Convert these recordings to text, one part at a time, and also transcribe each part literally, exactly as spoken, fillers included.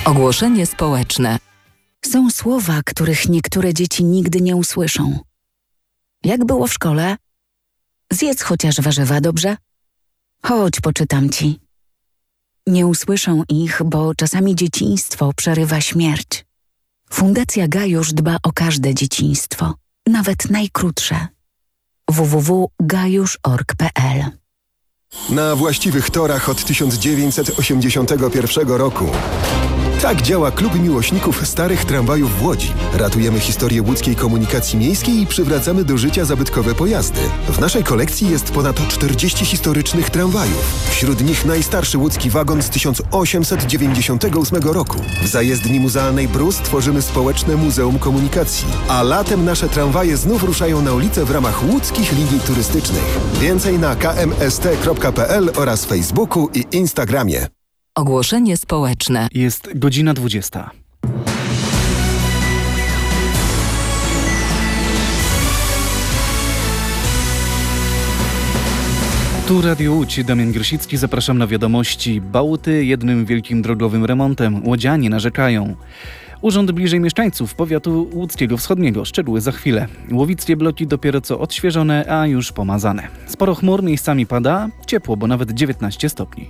Ogłoszenie społeczne. Są słowa, których niektóre dzieci nigdy nie usłyszą. Jak było w szkole? Zjedz chociaż warzywa, dobrze? Chodź, poczytam ci. Nie usłyszą ich, bo czasami dzieciństwo przerywa śmierć. Fundacja Gajusz dba o każde dzieciństwo, nawet najkrótsze. w w w kropka gajusz kropka org kropka p l. Na właściwych torach od tysiąc dziewięćset osiemdziesiątego pierwszego roku. Tak działa Klub Miłośników Starych Tramwajów w Łodzi. Ratujemy historię łódzkiej komunikacji miejskiej i przywracamy do życia zabytkowe pojazdy. W naszej kolekcji jest ponad czterdzieści historycznych tramwajów. Wśród nich najstarszy łódzki wagon z tysiąc osiemset dziewięćdziesiątego ósmego roku. W zajezdni muzealnej Brus tworzymy społeczne Muzeum Komunikacji. A latem nasze tramwaje znów ruszają na ulicę w ramach łódzkich linii turystycznych. Więcej na k m s t kropka p l oraz Facebooku i Instagramie. Ogłoszenie społeczne. Jest godzina dwudziesta. Tu Radio Łódź, Damian Grosicki, zapraszam na wiadomości. Bałty jednym wielkim drogowym remontem. Łodzianie narzekają. Urząd bliżej mieszkańców powiatu łódzkiego wschodniego. Szczegóły za chwilę. Łowickie bloki dopiero co odświeżone, a już pomazane. Sporo chmur, miejscami pada. Ciepło, bo nawet dziewiętnaście stopni.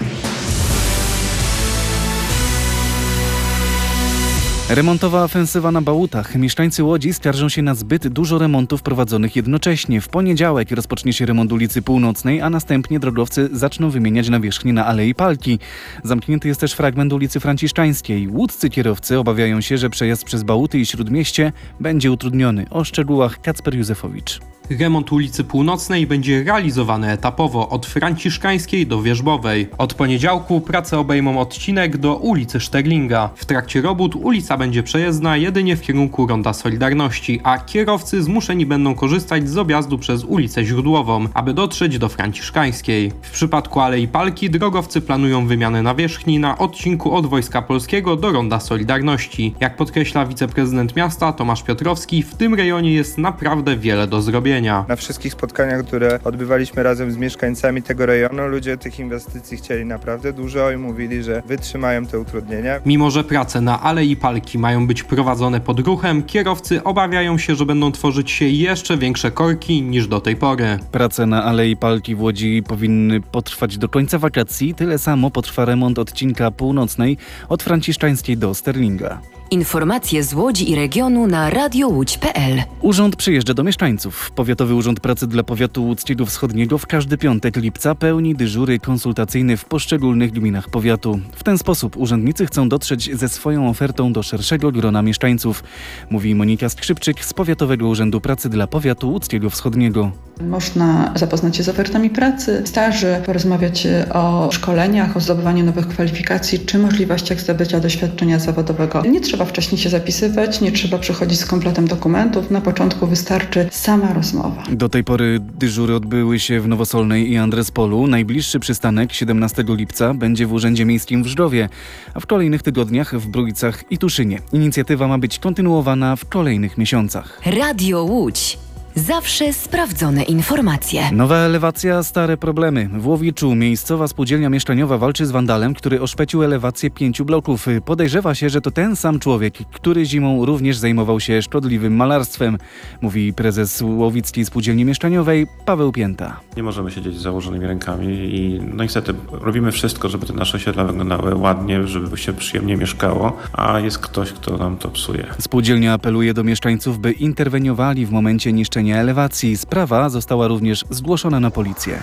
Remontowa ofensywa na Bałutach. Mieszkańcy Łodzi skarżą się na zbyt dużo remontów prowadzonych jednocześnie. W poniedziałek rozpocznie się remont ulicy Północnej, a następnie drogowcy zaczną wymieniać nawierzchnię na Alei Palki. Zamknięty jest też fragment ulicy Franciszkańskiej. Łódzcy kierowcy obawiają się, że przejazd przez Bałuty i Śródmieście będzie utrudniony. O szczegółach Kacper Józefowicz. Remont ulicy Północnej będzie realizowany etapowo od Franciszkańskiej do Wierzbowej. Od poniedziałku prace obejmą odcinek do ulicy Szterlinga. W trakcie robót ulica będzie przejezdna jedynie w kierunku Ronda Solidarności, a kierowcy zmuszeni będą korzystać z objazdu przez ulicę Źródłową, aby dotrzeć do Franciszkańskiej. W przypadku Alei Palki drogowcy planują wymianę nawierzchni na odcinku od Wojska Polskiego do Ronda Solidarności. Jak podkreśla wiceprezydent miasta Tomasz Piotrowski, w tym rejonie jest naprawdę wiele do zrobienia. Na wszystkich spotkaniach, które odbywaliśmy razem z mieszkańcami tego rejonu, ludzie tych inwestycji chcieli naprawdę dużo i mówili, że wytrzymają te utrudnienia. Mimo że prace na Alei Palki mają być prowadzone pod ruchem, kierowcy obawiają się, że będą tworzyć się jeszcze większe korki niż do tej pory. Prace na Alei Palki w Łodzi powinny potrwać do końca wakacji. Tyle samo potrwa remont odcinka Północnej od Franciszkańskiej do Sterlinga. Informacje z Łodzi i regionu na radio łódź kropka p l. Urząd przyjeżdża do mieszkańców. Powiatowy Urząd Pracy dla Powiatu Łódzkiego Wschodniego w każdy piątek lipca pełni dyżury konsultacyjne w poszczególnych gminach powiatu. W ten sposób urzędnicy chcą dotrzeć ze swoją ofertą do szerszego grona mieszkańców, mówi Monika Skrzypczyk z Powiatowego Urzędu Pracy dla Powiatu Łódzkiego Wschodniego. Można zapoznać się z ofertami pracy, staży, porozmawiać o szkoleniach, o zdobywaniu nowych kwalifikacji czy możliwościach zdobycia doświadczenia zawodowego. Nie trzeba wcześniej się zapisywać, nie trzeba przychodzić z kompletem dokumentów. Na początku wystarczy sama rozmowa. Do tej pory dyżury odbyły się w Nowosolnej i Andrespolu. Najbliższy przystanek siedemnastego lipca będzie w Urzędzie Miejskim w Żdrowie, a w kolejnych tygodniach w Brójcach i Tuszynie. Inicjatywa ma być kontynuowana w kolejnych miesiącach. Radio Łódź. Zawsze sprawdzone informacje. Nowa elewacja, stare problemy. W Łowiczu miejscowa spółdzielnia mieszkaniowa walczy z wandalem, który oszpecił elewację pięciu bloków. Podejrzewa się, że to ten sam człowiek, który zimą również zajmował się szkodliwym malarstwem, mówi prezes Łowickiej Spółdzielni Mieszkaniowej Paweł Pięta. Nie możemy siedzieć z założonymi rękami i no niestety robimy wszystko, żeby te nasze osiedla wyglądały ładnie, żeby się przyjemnie mieszkało, a jest ktoś, kto nam to psuje. Spółdzielnia apeluje do mieszkańców, by interweniowali w momencie niszczenia elewacji. Sprawa została również zgłoszona na policję.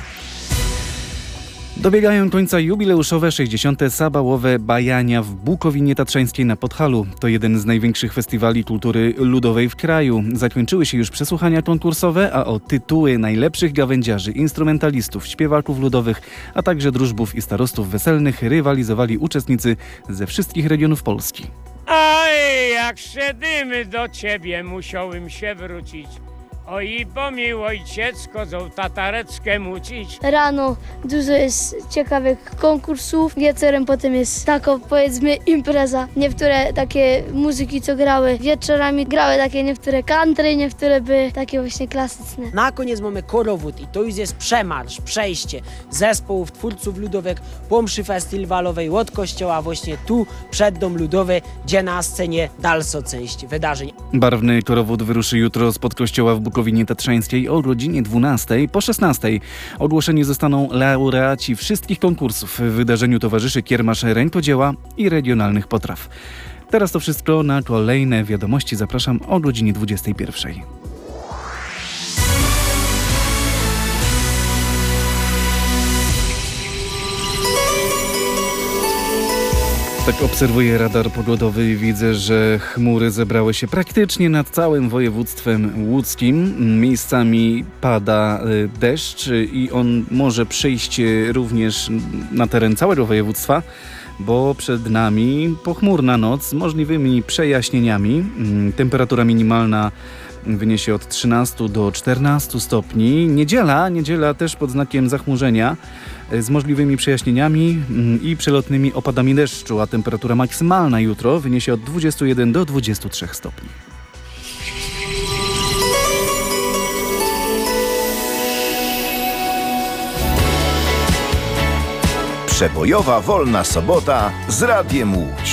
Dobiegają końca jubileuszowe sześćdziesiąte Sabałowe Bajania w Bukowinie Tatrzańskiej na Podhalu. To jeden z największych festiwali kultury ludowej w kraju. Zakończyły się już przesłuchania konkursowe, a o tytuły najlepszych gawędziarzy, instrumentalistów, śpiewaków ludowych, a także drużbów i starostów weselnych rywalizowali uczestnicy ze wszystkich regionów Polski. Aj, jak szedimy do ciebie, musiałem się wrócić. Oj, bo mi ojciec chodzą tatareckę mucić. Rano dużo jest ciekawych konkursów, wieczorem potem jest taka, powiedzmy, impreza. Niektóre takie muzyki, co grały wieczorami, grały takie niektóre country, niektóre były takie właśnie klasyczne. Na koniec mamy korowód i to już jest przemarsz, przejście zespołów twórców ludowych po mszy festiwalowej od kościoła właśnie tu przed Dom Ludowy, gdzie na scenie dalsza część wydarzeń. Barwny korowód wyruszy jutro spod kościoła w Bukowinie Tatrzańskiej o godzinie dwunastej. Po szesnastej ogłoszeni zostaną laureaci wszystkich konkursów. W wydarzeniu towarzyszy kiermasz rękodzieła i regionalnych potraw. Teraz to wszystko, na kolejne wiadomości zapraszam o godzinie dwudziestej pierwszej. Tak obserwuję radar pogodowy i widzę, że chmury zebrały się praktycznie nad całym województwem łódzkim. Miejscami pada deszcz i on może przyjść również na teren całego województwa, bo przed nami pochmurna noc z możliwymi przejaśnieniami. Temperatura minimalna wyniesie od trzynastu do czternastu stopni. Niedziela, niedziela też pod znakiem zachmurzenia z możliwymi przejaśnieniami i przelotnymi opadami deszczu, a temperatura maksymalna jutro wyniesie od dwudziestu jeden do dwudziestu trzech stopni. Przebojowa wolna sobota z Radiem Łódź.